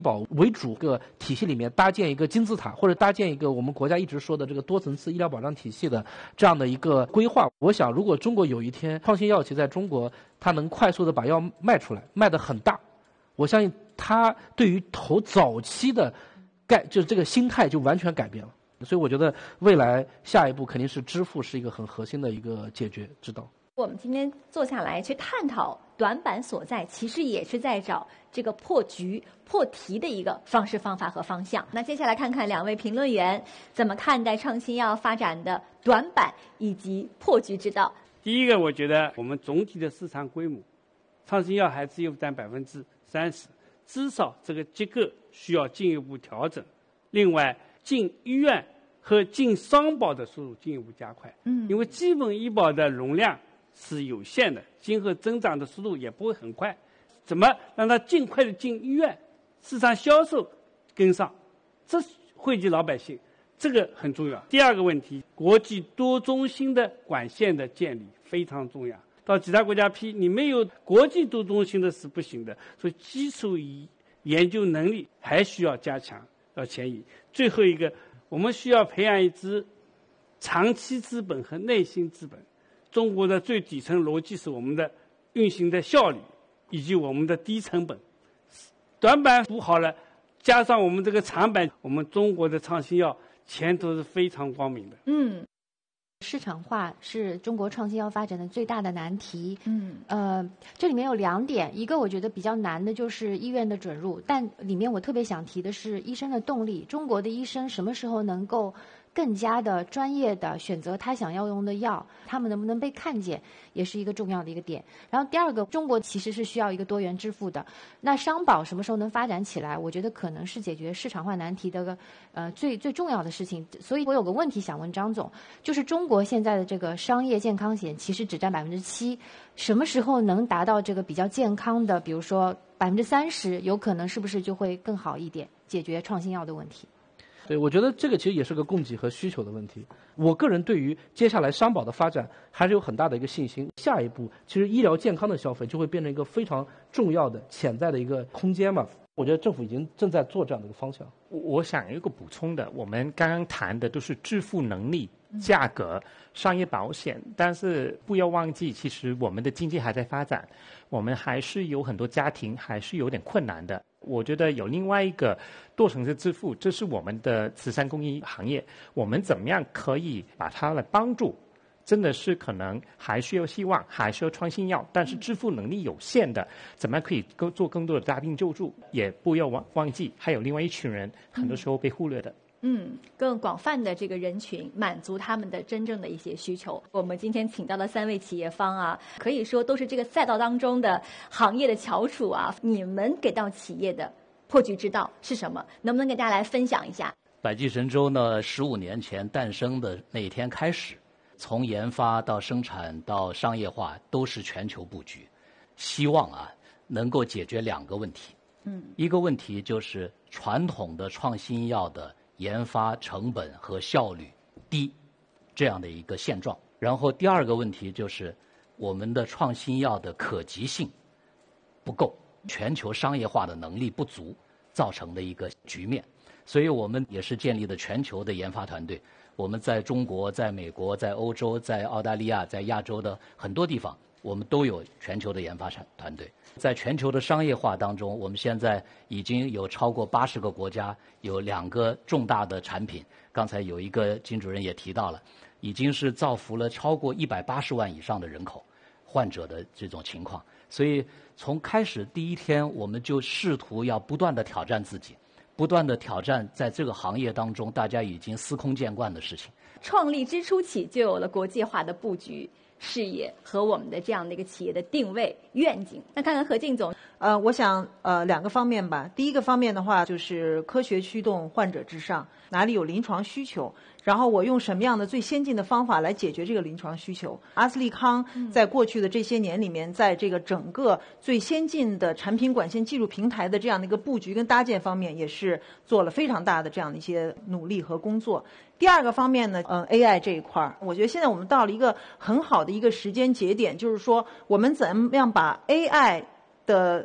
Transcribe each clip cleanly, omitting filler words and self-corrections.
保为主个体系里面搭建一个金字塔，或者搭建一个我们国家一直说的这个多层次医疗保障体系的这样的一个规划。我想，如果中国有一天创新药企在中国它能快速的把药卖出来，卖得很大，我相信它对于投早期的就是这个心态就完全改变了。所以我觉得未来下一步肯定是支付是一个很核心的一个解决之道。 我们今天坐下来去探讨短板所在，其实也是在找这个破局破题的一个方式方法和方向。那接下来看看两位评论员怎么看待创新药发展的短板以及破局之道。 第一个，我觉得我们总体的市场规模，创新药还只有占30%，至少这个结构需要进一步调整。另外，进医院和进商保的速度进一步加快。因为基本医保的容量是有限的，今后增长的速度也不会很快。怎么让它尽快的进医院，市场销售跟上，这惠及老百姓，这个很重要。第二个问题，国际多中心的管线的建立非常重要。到其他国家批，你没有国际多中心的是不行的，所以基础研究能力还需要加强，要迁移。最后一个，我们需要培养一支长期资本和耐心资本。中国的最底层逻辑是我们的运行的效率以及我们的低成本。短板补好了，加上我们这个长板，我们中国的创新药前途是非常光明的。 市场化是中国创新药发展的最大的难题。这里面有2点，一个我觉得比较难的就是医院的准入，但里面我特别想提的是医生的动力。中国的医生什么时候能够更加的专业的选择他想要用的药，他们能不能被看见，也是一个重要的一个点。然后第二个，中国其实是需要一个多元支付的。那商保什么时候能发展起来，我觉得可能是解决市场化难题的最重要的事情。所以我有个问题想问张总，就是中国现在的这个商业健康险其实只占7%，什么时候能达到这个比较健康的，比如说30%，有可能是不是就会更好一点，解决创新药的问题？ 对，我觉得这个其实也是个供给和需求的问题。我个人对于接下来商保的发展还是有很大的一个信心。下一步，其实医疗健康的消费就会变成一个非常重要的潜在的一个空间嘛。我觉得政府已经正在做这样的一个方向。 我想有一个补充的，我们刚刚谈的都是支付能力、价格、商业保险，但是不要忘记，其实我们的经济还在发展，我们还是有很多家庭还是有点困难的。我觉得有另外一个多层次支付，这是我们的慈善公益行业，我们怎么样可以把它来帮助？真的是可能还需要希望，还需要创新药，但是支付能力有限的，怎么样可以做更多的大病救助？也不要忘记，还有另外一群人，很多时候被忽略的。 更广泛的这个人群，满足他们的真正的一些需求。我们今天请到的3位企业方啊，可以说都是这个赛道当中的行业的翘楚啊。你们给到企业的破局之道是什么？能不能给大家来分享一下？ 百济神州呢，15年前诞生的那一天开始，从研发到生产到商业化都是全球布局，希望能够解决2个问题。一个问题就是传统的创新药的研发成本和效率低，这样的一个现状。然后第2个问题就是我们的创新药的可及性不够，全球商业化的能力不足造成的一个局面。所以我们也是建立了全球的研发团队，我们在中国、在美国、在欧洲、在澳大利亚、在亚洲的很多地方，我们都有全球的研发团队。在全球的商业化当中，我们现在已经有超过80个国家，有2个重大的产品。刚才有一个金主任也提到了，已经是造福了超过180万以上的人口患者的这种情况。所以从开始第一天，我们就试图要不断的挑战自己，不断的挑战在这个行业当中大家已经司空见惯的事情。 创立之初起就有了国际化的布局视野和我们的这样的一个企业的定位愿景。那看看何静总。 我想2个方面吧。第一个方面的话，就是科学驱动患者至上，哪里有临床需求，然后我用什么样的最先进的方法来解决这个临床需求。阿斯利康在过去的这些年里面，在这个整个最先进的产品管线技术平台的这样的一个布局跟搭建方面，也是做了非常大的这样的一些努力和工作。第2个方面呢，AI 这一块，我觉得现在我们到了一个很好的一个时间节点，就是说我们怎么样把 AI 的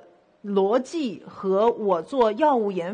逻辑和我做药物研